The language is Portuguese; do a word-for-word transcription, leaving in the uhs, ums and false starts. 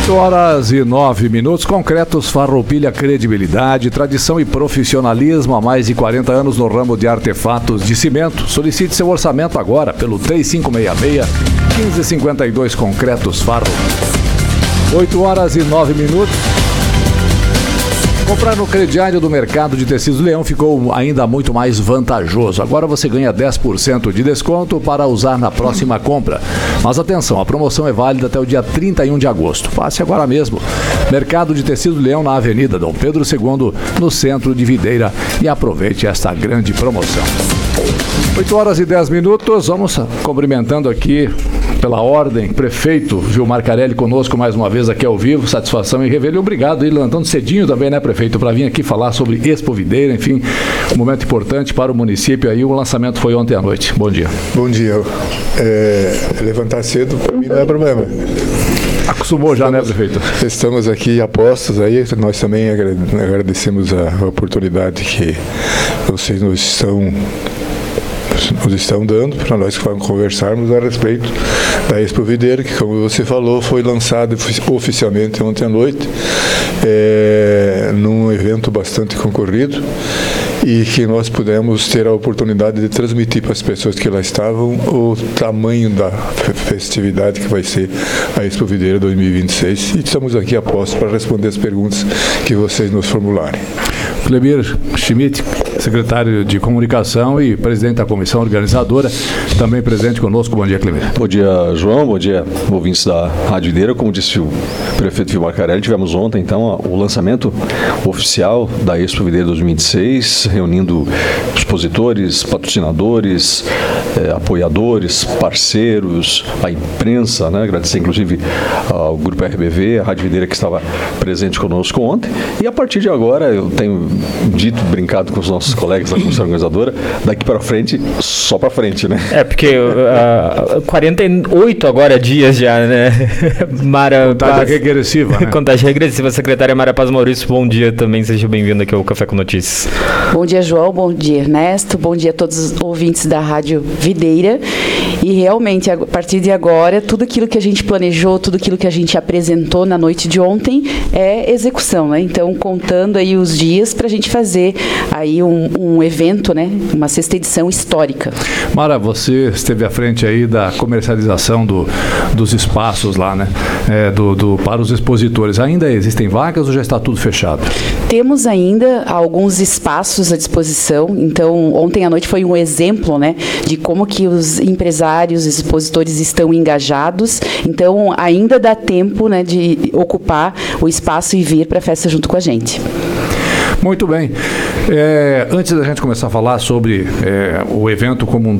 oito horas e nove minutos. Concretos Farroupilha, credibilidade, tradição e profissionalismo há mais de quarenta anos no ramo de artefatos de cimento. Solicite seu orçamento agora pelo três cinco seis seis, um cinco cinco dois. Concretos Farroupilha. oito horas e nove minutos. Comprar no crediário do Mercado de Tecidos Leão ficou ainda muito mais vantajoso. Agora você ganha dez por cento de desconto para usar na próxima compra. Mas atenção, a promoção é válida até o dia trinta e um de agosto. Passe agora mesmo. Mercado de Tecidos Leão na Avenida Dom Pedro segundo, no centro de Videira, e aproveite esta grande promoção. oito horas e dez minutos. Vamos cumprimentando aqui pela ordem, prefeito Gilmar Carelli conosco mais uma vez aqui ao vivo, satisfação em revê-lo. Obrigado, ele levantando cedinho também, né, prefeito, para vir aqui falar sobre Expo Videira, enfim, um momento importante para o município aí. O lançamento foi ontem à noite. Bom dia. Bom dia. É, levantar cedo para mim não é problema. Acostumou já, estamos, né, prefeito? Estamos aqui a postos aí, nós também agradecemos a oportunidade que vocês nos estão nos estão dando para nós conversarmos a respeito da Expo Videira, que, como você falou, foi lançada oficialmente ontem à noite, é, num evento bastante concorrido, e que nós pudemos ter a oportunidade de transmitir para as pessoas que lá estavam o tamanho da festividade que vai ser a Expo Videira dois mil e vinte e seis, e estamos aqui a postos para responder as perguntas que vocês nos formularem. Clemir Schmidt, secretário de Comunicação e presidente da comissão organizadora, também presente conosco. Bom dia, Clemir. Bom dia, João. Bom dia, ouvintes da Rádio Videira. Como disse o prefeito Gilmar Carelli, tivemos ontem, então, o lançamento oficial da Expo Videira dois mil e vinte e seis, reunindo expositores, patrocinadores, eh, apoiadores, parceiros, a imprensa, né? Agradecer, inclusive, ao Grupo R B V, a Rádio Videira, que estava presente conosco ontem. E, a partir de agora, eu tenho dito, brincado com os nossos colegas da comissão organizadora, daqui para frente, só para frente, né? É, porque uh, quarenta e oito agora dias já, né? Mara Contagem Paz, regressiva, né? Contagem regressiva. Secretária Mara Paz Maurício, bom dia também, seja bem-vindo aqui ao Café com Notícias. Bom dia, João, bom dia, Ernesto, bom dia a todos os ouvintes da Rádio Videira. E realmente, a partir de agora, tudo aquilo que a gente planejou, tudo aquilo que a gente apresentou na noite de ontem é execução, né? Então, contando aí os dias para a gente fazer aí um, um evento, né? Uma sexta edição histórica. Mara, você esteve à frente aí da comercialização do, dos espaços lá, né? É, do, do, para os expositores. Ainda existem vagas ou já está tudo fechado? Temos ainda alguns espaços à disposição. Então, ontem à noite foi um exemplo, né, de como que os empresários, os expositores estão engajados. Então, ainda dá tempo, né, de ocupar o espaço e vir para a festa junto com a gente. Muito bem. É, antes da gente começar a falar sobre é, o evento como um